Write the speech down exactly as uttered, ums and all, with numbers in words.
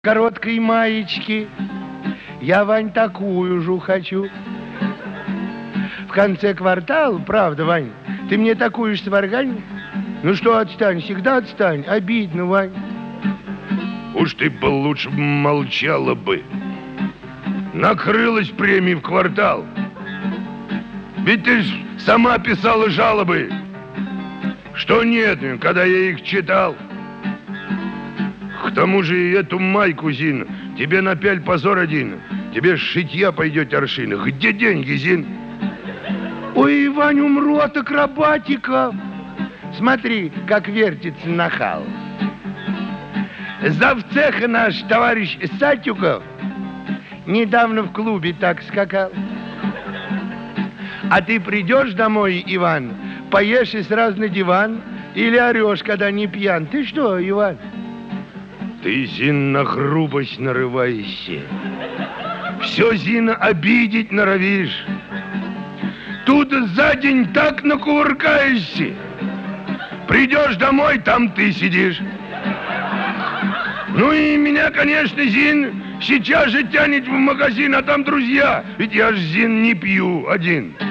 короткой маечки. Я, Вань, такую же хочу. В конце квартала, правда, Вань, ты мне такую же сваргань? Ну что, отстань, всегда отстань. Обидно, Вань. Уж ты бы лучше молчала бы. Накрылась премией в квартал. Ведь ты ж сама писала жалобы, что нет, когда я их читал. К тому же и эту майку, Зин, тебе напяль позор один. Тебе шитья пойдет аршина. Где деньги, Зин? Ой, Вань, умру от акробатиков. Смотри, как вертится нахал. Завцеха наш товарищ Сатюков недавно в клубе так скакал. А ты придешь домой, Иван, поешь и сразу на диван, или орешь, когда не пьян. Ты что, Иван? Ты, Зин, на грубость нарываешься. Все, Зина, обидеть норовишь. Тут за день так накувыркаешься. Придешь домой, там ты сидишь. Ну и меня, конечно, Зин, сейчас же тянет в магазин, а там друзья. Ведь я ж, Зин, не пью один.